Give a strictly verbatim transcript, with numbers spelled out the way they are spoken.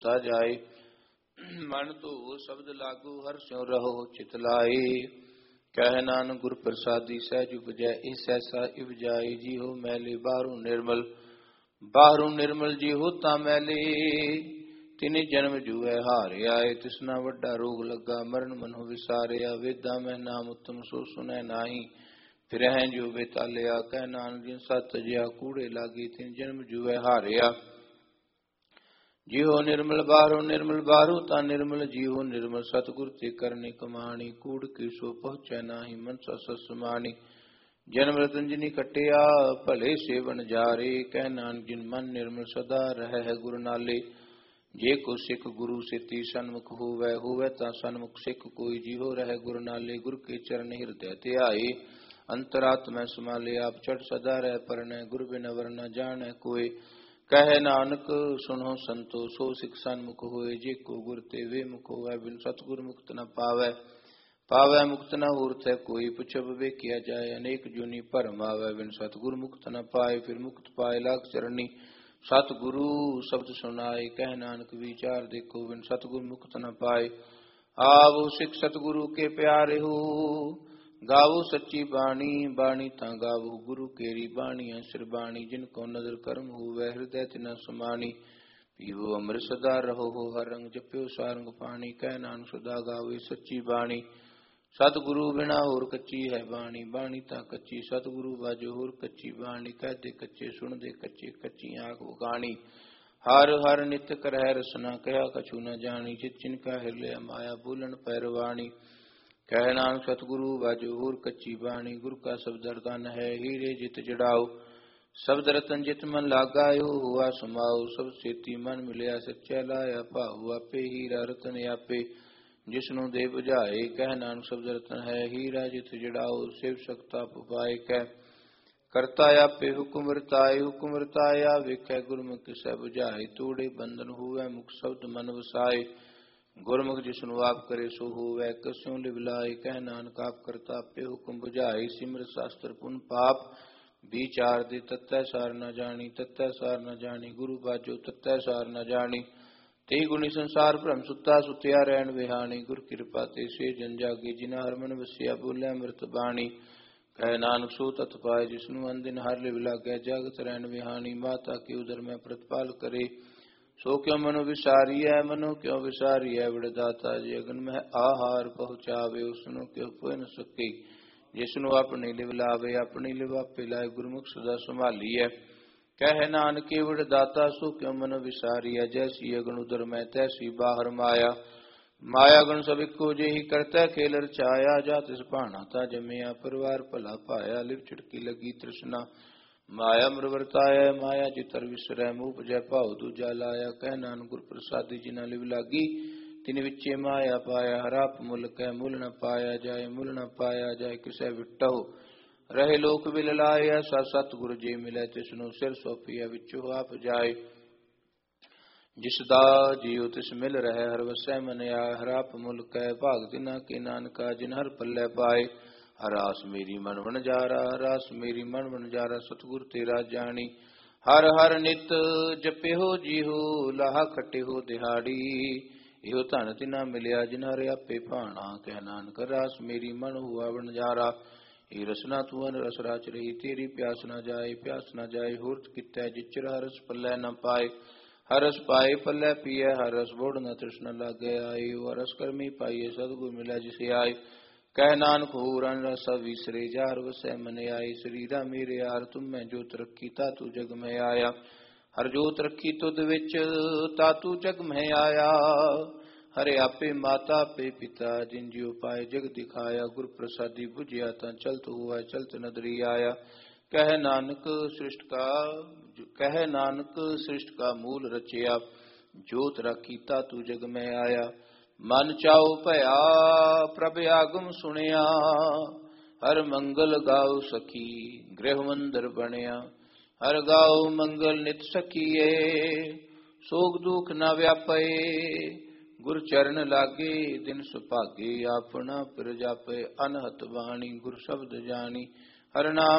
ਤਾ ਜਾਏ। ਮਨ ਧੋ ਸ਼ਬਦ ਲਾਗੂ ਹਰ ਸਿਉ ਰਹੋ ਚਿਤ ਲਾਏ। ਕਹਿ ਨਾਨਕ ਗੁਰ ਪ੍ਰਸਾਦੀ ਸਹਿਜ ਉਪਜੈ ਇਸ ਐਸਾ ਇਵਜਾਈ। ਜੀ ਹੋ ਮੈਲੇ ਬਾਹਰੋਂ ਨਿਰਮਲ ਬਾਹਰੋਂ ਨਿਰਮਲ ਜੀ ਹੋ ਤਾਂ ਮੈਲੇ। ਤਿਨੇ ਜਨਮ ਜੂਐ ਹਾਰੇ ਆਏ ਤਿਸਨਾ ਵੱਡਾ ਰੋਗ ਲੱਗਾ। ਮਰਨ ਮਨੋ ਵਿਸਾਰਿਆ ਵੇਦਾਂ ਮੈਂ ਨਾਮ ਉਤਮ ਸੋ ਸੁਨੈ ਨਾਹੀ। ਫਿਰਹਿ ਜੋ ਬੇਤਾਲਿਆ ਕਹਿ ਨਾਨਕ ਜਿਨ ਸਤ ਜਿਆ ਕੂੜੇ ਲਾਗੀ। ਤਿਨ ਜਨਮ ਜੂਐ ਹਾਰਿਆ। ਜੀਹੋ ਨਿਰਮਲ ਬਾਹਰੋਂ ਨਿਰਮਲ ਬਾਹਰੋਂ ਤਾਂ ਨਿਰਮਲ। ਜੀਹੋ ਨਿਰਮਲ ਸਤਿਗੁਰ ਤੇ ਕਰਨੀ ਕਮਾਣੀ। ਕੂੜ ਕੀ ਸੋ ਪਹੁੰਚੈ ਨਾਹੀ ਮਨਸਾ ਸਤ ਸਮਾਣੀ। ਜਨਮ ਰਤਨ ਜਿਨੀ ਖਟਿਆ ਭਲੇ ਸੇਵਨ ਜਾਰੇ। ਕਹਿ ਨਾਨਕ ਜਿਨ ਮਨ ਨਿਰਮਲ ਸਦਾ ਰਹਿ ਹੈ ਗੁਰ ਨਾਲੇ। ਜੇ ਕੋ ਸਿੱਖ ਗੁਰੂ ਸੇਤੀ ਸਨਮੁਖ ਹੋਵੈ ਹੋਵੈ ਤਾਂ ਸਨਮੁਖ ਸਿੱਖ ਕੋਈ। ਜੀਹੋ ਰਹਿ ਗੁਰ ਨਾਲੇ ਗੁਰ ਕੇ ਚਰਨ ਹਿਰਦੈ ਧਿਆਏ। ਅੰਤਰਾਤਮੈ ਸਮਾਲੇ ਆਪ ਚੜ ਸਦਾ ਰਹਿ ਪਰਨੈ। ਗੁਰ ਬਿਨ ਅਵਰ ਨ ਜਾਣੈ ਕੋਇ। ਕਹਿ ਨਾਨਕ ਸੁਣੋ ਸੰਤੋ ਸੋ ਸਿੱਖ ਸਨਮੁਖ ਹੋਏ। ਜੇ ਕੋ ਗੁਰ ਤੇ ਵੇ ਮੁਖ ਹੋਵੈ ਬਿਨ ਸਤਿਗੁਰ ਮੁਕਤ ਨ ਪਾਵੈ। ਪਾਵੈ ਮੁਕਤ ਨ ਹੋਰਥੈ ਕੋਈ। ਪੁੱਛਬ ਵੇਖਿਆ ਜਾਏ ਅਨੇਕ ਜੂਨੀ ਭਰਮ ਆਵੈ। ਬਿਨ ਸਤਿਗੁਰ ਮੁਕਤ ਨ ਪਾਏ ਫਿਰ ਮੁਕਤ ਪਾਏ ਲਾਗ ਚਰਨੀ। ਸਤਿਗੁਰੂ ਸ਼ਬਦ ਸੁਨਾਏ ਕਹਿ ਨਾਨਕ ਵਿਚਾਰ ਦੇਖੋ। ਬਿਨ ਸਤਿਗੁਰ ਮੁਕਤ ਨ ਪਾਏ। ਆਵੋ ਸਿੱਖ ਸਤਿਗੁਰੂ ਕੇ ਪਿਆਰੇ ਹੋ। ਗਾਵੋ ਸੱਚੀ ਬਾਣੀ ਬਾਣੀ ਤਾਂ ਗਾਵੋ ਗੁਰੂ ਕੇਰੀ ਬਾਣੀ। ਅਸਰ ਬਾਣੀ ਜਿਨ ਕੋ ਨਦਰ ਕਰਮ ਹੋਵੈ ਹਿਰਦੈ ਤਿਨਾ ਸਮਾਣੀ। ਪੀਵੋ ਅੰਮ੍ਰਿਤ ਸਦਾ ਰਹੋ ਹੋ ਹਰ ਰੰਗ ਜਪਿਓ ਸਾਰੰਗ ਪਾਣੀ। ਕਹਿ ਨਾਨਕ ਸਦਾ ਗਾਵੇ ਸੱਚੀ ਬਾਣੀ। ਸਤਿਗੁਰੂ ਬਿਨਾ ਹੋਰ ਕੱਚੀ ਹੈ ਬਾਣੀ। ਬਾਣੀ ਤਾਂ ਕੱਚੀ ਸਤਿਗੁਰੂ ਬਾਝੋ ਹੋਰ ਕੱਚੀ ਬਾਣੀ। ਕਹਦੇ ਕੱਚੇ ਸੁਣਦੇ ਕੱਚੇ ਕੱਚੀ ਆਖ ਵਗਾਣੀ। ਹਰ ਹਰ ਨਿਤ ਕਰਹਿ ਰਸਨਾ ਕਹਿਆ ਕਛੂ ਨ ਜਾਣੀ। ਚਿਤ ਚਿਨ ਕਾ ਹਿਰਲਿਆ ਮਾਇਆ ਬੋਲਣ ਪੈਰਵਾਣੀ। ਕਹਿ ਨਾਨਕ ਸਤਿਗੁਰੂ ਬਾਝੋ ਹੋਰ ਕੱਚੀ ਬਾਣੀ। ਗੁਰ ਕਾ ਸ਼ਬਦ ਅਰਦਨ ਹੈ ਹੀਰੇ ਜਿਤ ਜੜਾਓ। ਸ਼ਬਦ ਰਤਨ ਜਿਤ ਮਨ ਲਾਗਾਇਓ ਹੁਆ ਸਮਾਓ। ਸਭ ਸੇਤੀ ਮਨ ਮਿਲਿਆ ਸੱਚਾ ਲਾਇਆ ਭਾਉ। ਆਪੇ ਹੀਰਾ ਰਤਨ ਆਪੇ ਜਿਸਨੂੰ ਦੇ ਬੁਝਾਏ। ਕਹਿ ਨਾਨਕ ਸ਼ਬਦ ਰਤਨ ਹੈ ਹੀਰਾ ਜਿਤ ਜੜਾਓ। ਸਿਵ ਸਕਤਾ ਪੁਪਾਏ ਕਹਿ ਕਰਤਾ ਆਪੇ ਹੁਕਮ ਵਰਤਾਏ। ਹੁਕਮ ਵਰਤਾਇਆ ਵੇਖੈ ਗੁਰਮੁਖ ਕਿਸੈ ਬੁਝਾਏ। ਤੋੜੇ ਬੰਧਨ ਹੋਵੈ ਮੁਖ ਸ਼ਬਦ ਮਨ ਵਸਾਏ। ਗੁਰਮੁਖ ਜਿਸਨੂੰ ਆਪ ਕਰੇ ਸੋ ਹੋਵੈ ਕਸਿਉ ਲਿਵ ਲਾਏ। ਕਹਿ ਨਾਨਕ ਆਪ ਕਰਤਾ ਆਪੇ ਹੁਕਮ ਬੁਝਾਏ। ਸਿਮਰਤ ਸ਼ਾਸਤਰ ਪੁਨ ਪਾਪ ਵਿਚਾਰ ਦੇ ਤਤੈ ਸਾਰ ਨ ਜਾਣੀ। ਤਤੈ ਸਾਰ ਨ ਜਾਣੀ ਗੁਰੂ ਬਾਝੋ ਤਤੈ ਸਾਰ ਨ ਜਾਣੀ। ਤੇ ਗੁਣੀ ਸੰਸਾਰ ਭ੍ਰਮ ਸੁੱਤਾ ਸੁਤਿਆ ਰਹਿਣ ਵਿਹਾਣੀ। ਗੁਰ ਕਿਰਪਾ ਤੇ ਸੇ ਜਨ ਜਾਗੇ ਜਿਨਾ ਹਰ ਮਨ ਵਸਿਆ ਬੋਲੇ ਅੰਮ੍ਰਿਤ ਬਾਣੀ। ਕਹਿ ਨਾਨਕ ਸੋ ਤਤ ਪਾਏ ਜਿਸਨੂੰ ਅਨਦਿਨ ਹਰ ਲਿਵ ਲਾਗੈ ਜਗਤ ਰਹਿਣ ਵਿਹਾਣੀ। ਮਾਤਾ ਕੇ ਉਦਰ ਮੈਂ ਪ੍ਰਤਪਾਲ ਕਰੇ ਸੋ ਕਿਉ ਮਨੁ ਵਿਸਾਰੀਐ। ਮਨੁ ਕਿਉ ਵਿਸਾਰੀਐ ਵਿੜਦਾਤਾ ਜੇ ਅਗਨ ਮਹਿ ਆਹਾਰ ਪਹੁੰਚਾਵੇ। ਉਸਨੂੰ ਕਿਉ ਪੁਇ ਨ ਸਕੇ ਜਿਸਨੂੰ ਆਪਣੀ ਲਿਵ ਲਾਵੇ। ਆਪਣੀ ਲਿਵ ਆਪੇ ਲਾਏ ਗੁਰਮੁਖ ਸਦਾ ਸੰਭਾਲੀਐ। ਕਹਿ ਨਾਨਕ ਵਿੜਦਾਤਾ ਸੋ ਕਿਉ ਮਨੁ ਵਿਸਾਰੀਐ। ਜੈਸੀ ਅਗਨ ਉਦਰ ਮੈਂ ਤੈਸੀ ਬਾਹਰ ਮਾਇਆ। ਮਾਇਆ ਗੁਣ ਸਭ ਇੱਕੋ ਜਿਹੀ ਕਰਤਾ ਖੇਲ ਰਚਾਇਆ। ਜਾ ਤਿਸ ਭਾਣਾ ਤਾ ਜੰਮਿਆ ਪਰਿਵਾਰ ਭਲਾ ਪਾਇਆ। ਲਿਵ ਛਿੜਕੀ ਲੱਗੀ ਤ੍ਰਿਸ਼ਨਾ ਮਾਇਆ ਮਰ ਵਰਤਾਇਆ। ਮਾਇਆ ਜਿਤਰ ਵਿਸਰੈ ਮੂਹ ਉਪਜੈ ਭਾਉ ਦੂਜਾ ਲਾਇਆ। ਕਹਿ ਨਾਨਕ ਗੁਰ ਪ੍ਰਸਾਦੀ ਜਿਨਾ ਲਿਵ ਲਾਗੀ ਤਿਨ ਵਿਚੇ ਮਾਇਆ ਪਾਇਆ। ਹਰਾਪ ਮੁੱਲ ਕੈ ਮੁੱਲ ਨ ਪਾਇਆ ਜਾਏ ਮੁੱਲ ਨ ਪਾਇਆ ਜਾਏ। ਕਿਸੈ ਵਿਟਹੁ ਰਹੇ ਲੋਕ ਬਿਲ ਲਾਏ। ਐਸਾ ਸਤਿਗੁਰ ਜੇ ਮਿਲੈ ਤਿਸਨੂੰ ਸਿਰ ਸੌਪੀਐ ਵਿੱਚੋ ਆਪ ਜਾਏ। ਜਿਸ ਦਾ ਜੀਉ ਤਿਸ ਮਿਲ ਰਹਿ ਹਰ ਵਸੈ ਮਨ ਆਏ। ਹਰਾਪ ਮੁੱਲ ਕੈ ਭਾਗ ਤਿਨਾ ਕੇ ਨਾਨਕਾ ਜਿਨ ਹਰ ਪੱਲੇ ਪਾਏ। ਹਰ ਆਸ ਮੇਰੀ ਮਨ ਵਣਜਾਰਾ ਹਰ ਆਸ ਮੇਰੀ ਮਨ ਵਣਜਾਰਾ। ਸਤਿਗੁਰ ਤੇਰਾ ਜਾਣੀ ਹਰ ਹਰ ਨਿਤ ਜਪਿਓ ਜੀਹੋ ਲਾਹਾ ਖਟਿਓ ਦਿਹਾੜੀ। ਇਹੋ ਧਨ ਤਿਨਾ ਮਿਲਿਆ ਜਿਨ ਹਰ ਆਪੇ ਭਾਣਾ। ਕਹਿ ਨਾਨਕ ਰਾਸ ਮੇਰੀ ਮਨ ਹੁਆ ਵਣਜਾਰਾ। ਇਹ ਰਸਨਾ ਤੂੰ ਅਨ ਰਸ ਰਾਚ ਰਹੀ ਤੇਰੀ ਪਿਆਸ ਨਾ ਜਾਏ ਪਿਆਸ ਨਾ ਜਾਏ। ਹੋਰਤ ਕਿਤੈ ਜਿਚਰ ਹਰਸ ਪੱਲੇ ਨ ਪਾਏ। ਹਰਸ ਪਾਏ ਪੱਲੇ ਪੀਐ ਹਰ ਰਸ ਬੋੜ ਨ ਤ੍ਰਿਸ਼ਨਾ ਲਾਗੇ ਆਏ। ਉਹ ਰਸ ਕਰਮੀ ਪਾਈਏ ਸਤਿਗੁਰ ਮਿਲਿਆ ਜਿਸੇ ਆਏ। ਕਹਿ ਨਾਨਕ ਹੋਰ ਅਨ ਰਸ ਵਿਸਰੇ ਜਾਰ ਵਸੈ ਮਨ ਆਏ। ਸਰੀਰਾ ਮੇਰੇ ਯਾਰ ਤੁਮ ਮੈਂ ਜੋਤ ਰੱਖੀ ਤਾਤੂ ਜਗ ਮੈਂ ਆਇਆ। ਹਰ ਜੋਤ ਰੱਖੀ ਤੁਧ ਵਿੱਚ ਤਾਤੂ ਜਗ ਮੈਂ ਆਇਆ। ਹਰੇ ਆਪੇ ਮਾਤਾ ਆਪੇ ਪਿਤਾ ਜਿਨ ਜਿਉ ਪਾਏ ਜਗ ਦਿਖਾਇਆ। ਗੁਰ ਪ੍ਰਸਾਦੀ ਬੁਝਿਆ ਤਾਂ ਚਲਤ ਹੁਆ ਚਲਤ ਨਦਰੀ ਆਇਆ। ਕਹਿ ਨਾਨਕ ਸ੍ਰਿਸ਼ਟ ਕਾ ਕਹਿ ਨਾਨਕ ਸ੍ਰਿਸ਼ਟ ਕਾ ਮੂਲ ਰਚਿਆ। ਜੋਤ ਰਾਖੀ ਤਾਤੂ ਜਗ ਮੈਂ ਆਇਆ। ਮਨ ਚਾਉ ਭਇਆ ਪ੍ਰਭ ਆਗਮ ਸੁਣਿਆ। ਹਰ ਮੰਗਲ ਗਾਉ ਸਖੀ ਗ੍ਰਹਿ ਮੰਦਰ ਬਣਿਆ। ਹਰ ਗਾਉ ਮੰਗਲ ਨਿਤ ਸਖੀਏ ਸੋਗ ਦੁਖ ਨ ਵਿਆਪੇ। ਗੁਰ ਚਰਨ ਲਾਗੇ ਦਿਨ ਸੁਭਾਗੇ ਆਪਣਾ ਪਿਰ ਜਾਪੇ। ਅਨਹਤ ਬਾਣੀ ਗੁਰ ਸ਼ਬਦ ਜਾਣੀ ਹਰ ਨਾਮ